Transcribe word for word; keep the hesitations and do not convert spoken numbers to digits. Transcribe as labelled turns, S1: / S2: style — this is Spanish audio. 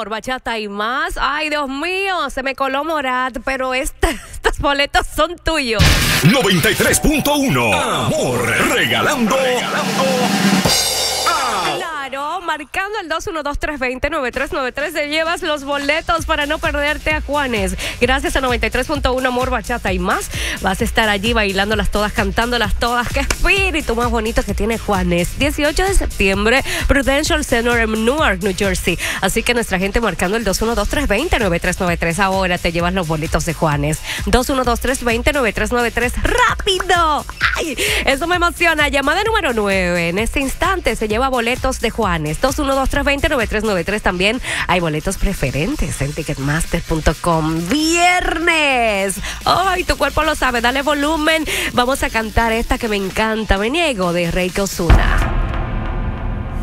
S1: amor, bachata y más. Ay, Dios mío, se me coló Morat, pero este, estos boletos son tuyos.
S2: noventa y tres punto uno. Amor, regalando. regalando.
S1: Claro, marcando el dos uno dos, tres dos cero, nueve tres nueve tres te llevas los boletos para no perderte a Juanes. Gracias a noventa y tres punto uno Amor, Bachata y más. Vas a estar allí bailándolas todas, cantándolas todas. ¡Qué espíritu más bonito que tiene Juanes! dieciocho de septiembre, Prudential Center en Newark, New Jersey. Así que nuestra gente marcando el dos uno dos, tres dos cero, nueve tres nueve tres. Ahora te llevas los boletos de Juanes. dos uno dos, tres dos cero, nueve tres nueve tres. ¡Rápido! ¡Ay! Eso me emociona. Llamada número nueve. En este instante se lleva boletos de Juanes. dos uno dos, tres dos cero, nueve tres nueve tres. También hay boletos preferentes en ticketmaster punto com. Viernes. Ay, tu cuerpo lo sabe. Dale volumen. Vamos a cantar esta que me encanta. Me niego, de Reiki Osuna.